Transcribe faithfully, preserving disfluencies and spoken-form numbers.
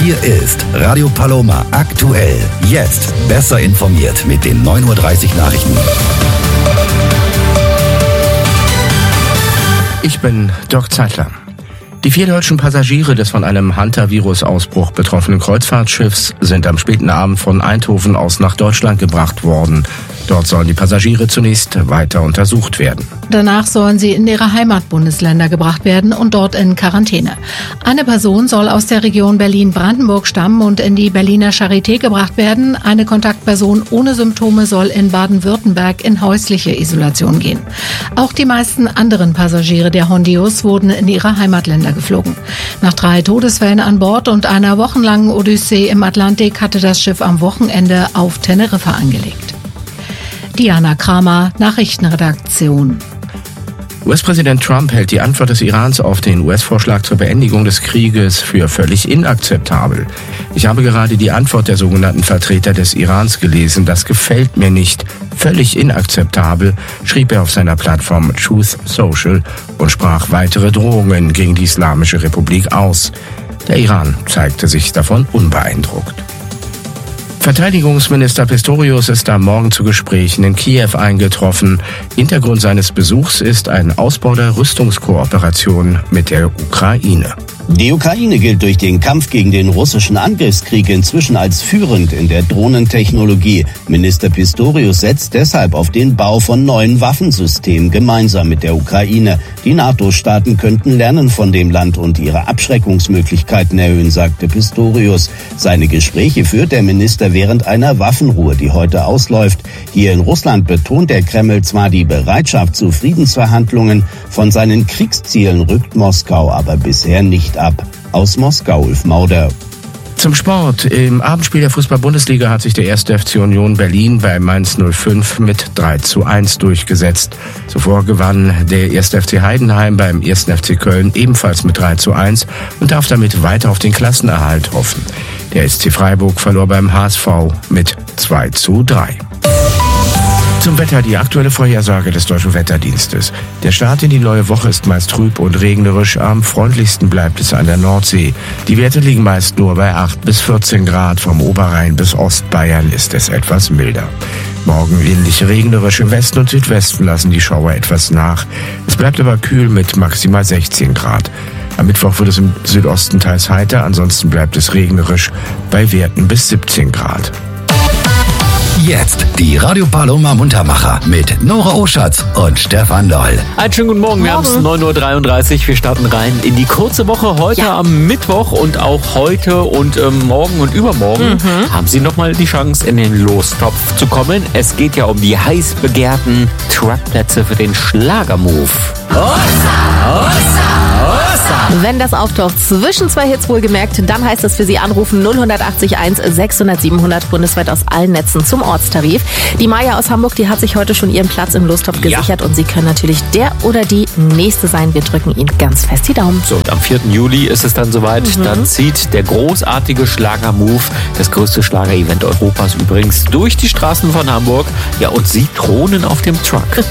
Hier ist Radio Paloma aktuell. Jetzt besser informiert mit den neun Uhr dreißig Nachrichten. Ich bin Dirk Zeitler. Die vier deutschen Passagiere des von einem Hunter-Virus-Ausbruch betroffenen Kreuzfahrtschiffs sind am späten Abend von Eindhoven aus nach Deutschland gebracht worden. Dort sollen die Passagiere zunächst weiter untersucht werden. Danach sollen sie in ihre Heimatbundesländer gebracht werden und dort in Quarantäne. Eine Person soll aus der Region Berlin-Brandenburg stammen und in die Berliner Charité gebracht werden. Eine Kontaktperson ohne Symptome soll in Baden-Württemberg in häusliche Isolation gehen. Auch die meisten anderen Passagiere der Hondius wurden in ihre Heimatländer geflogen. Nach drei Todesfällen an Bord und einer wochenlangen Odyssee im Atlantik hatte das Schiff am Wochenende auf Teneriffa angelegt. Diana Kramer, Nachrichtenredaktion. U S-Präsident Trump hält die Antwort des Irans auf den U S-Vorschlag zur Beendigung des Krieges für völlig inakzeptabel. Ich habe gerade die Antwort der sogenannten Vertreter des Irans gelesen. Das gefällt mir nicht. Völlig inakzeptabel, schrieb er auf seiner Plattform Truth Social und sprach weitere Drohungen gegen die Islamische Republik aus. Der Iran zeigte sich davon unbeeindruckt. Verteidigungsminister Pistorius ist am Morgen zu Gesprächen in Kiew eingetroffen. Hintergrund seines Besuchs ist ein Ausbau der Rüstungskooperation mit der Ukraine. Die Ukraine gilt durch den Kampf gegen den russischen Angriffskrieg inzwischen als führend in der Drohnentechnologie. Minister Pistorius setzt deshalb auf den Bau von neuen Waffensystemen gemeinsam mit der Ukraine. Die NATO-Staaten könnten lernen von dem Land und ihre Abschreckungsmöglichkeiten erhöhen, sagte Pistorius. Seine Gespräche führt der Minister während einer Waffenruhe, die heute ausläuft. Hier in Russland betont der Kreml zwar die Bereitschaft zu Friedensverhandlungen, von seinen Kriegszielen rückt Moskau aber bisher nicht ab. Aus Moskau, Ulf Mauder. Zum Sport. Im Abendspiel der Fußball-Bundesliga hat sich der erste F C Union Berlin bei Mainz null fünf mit drei zu eins durchgesetzt. Zuvor gewann der erste F C Heidenheim beim ersten F C Köln ebenfalls mit drei zu eins und darf damit weiter auf den Klassenerhalt hoffen. Der S C Freiburg verlor beim H S V mit zwei zu drei. Zum Wetter die aktuelle Vorhersage des Deutschen Wetterdienstes. Der Start in die neue Woche ist meist trüb und regnerisch. Am freundlichsten bleibt es an der Nordsee. Die Werte liegen meist nur bei acht bis vierzehn Grad. Vom Oberrhein bis Ostbayern ist es etwas milder. Morgen ähnlich regnerisch. Im Westen und Südwesten lassen die Schauer etwas nach. Es bleibt aber kühl mit maximal sechzehn Grad. Am Mittwoch wird es im Südosten teils heiter. Ansonsten bleibt es regnerisch bei Werten bis siebzehn Grad. Jetzt die Radio Paloma Muntermacher mit Nora Oschatz und Stefan Doll. Einen schönen guten Morgen, wir haben es neun Uhr dreiunddreißig, wir starten rein in die kurze Woche. Heute ja. Am Mittwoch und auch heute und ähm, morgen und übermorgen mhm. haben Sie nochmal die Chance, in den Lostopf zu kommen. Es geht ja um die heiß begehrten Truckplätze für den Schlagermove. Ossa, Ossa, Ossa. Wenn das auftaucht zwischen zwei Hits wohlgemerkt, dann heißt es für Sie anrufen null acht eins sechshundert siebenhundert bundesweit aus allen Netzen zum Ortstarif. Die Maja aus Hamburg, die hat sich heute schon ihren Platz im Lostopf gesichert ja. und Sie können natürlich der oder die Nächste sein. Wir drücken Ihnen ganz fest die Daumen. So, und am vierten Juli ist es dann soweit. Mhm. Dann zieht der großartige Schlagermove, das größte Schlager-Event Europas übrigens, durch die Straßen von Hamburg. Ja, und Sie thronen auf dem Truck.